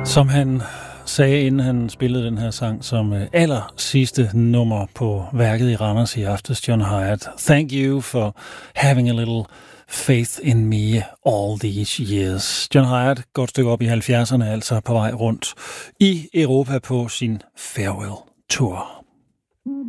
Som han sagde, inden han spillede den her sang som aller sidste nummer på værket i Randers i aftes, John Hiatt. Thank you for having a little faith in me all these years. John Hiatt går et stykke op i 70'erne, altså på vej rundt i Europa på sin farewell tour.